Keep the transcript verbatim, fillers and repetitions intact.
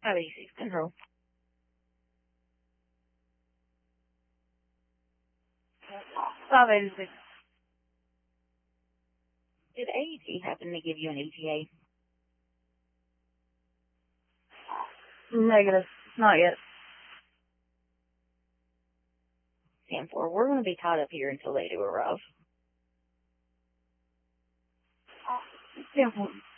five eighty-six, control. five eighty-six. Did A E T happen to give you an E T A? Negative. Not yet. ten four. We're going to be tied up here until they do arrive. ten four.